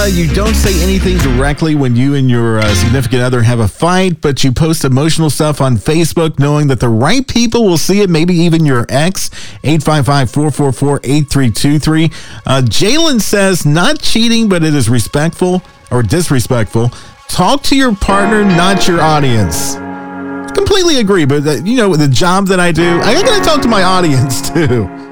you don't say anything directly when you and your significant other have a fight, but you post emotional stuff on Facebook knowing that the right people will see it, maybe even your ex. 855-444-8323. Jalen says, not cheating, but it is respectful or disrespectful. Talk to your partner, not your audience. Completely agree, but the job that I do, I got to talk to my audience too.